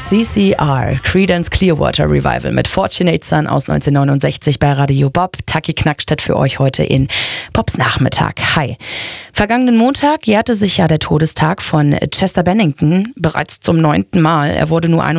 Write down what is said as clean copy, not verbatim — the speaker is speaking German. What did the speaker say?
CCR, Creedence Clearwater Revival mit Fortunate Son aus 1969 bei Radio Bob. Taki Knackstedt für euch heute in Bobs Nachmittag. Hi. Vergangenen Montag jährte sich ja der Todestag von Chester Bennington bereits zum 9. Mal. Er wurde nur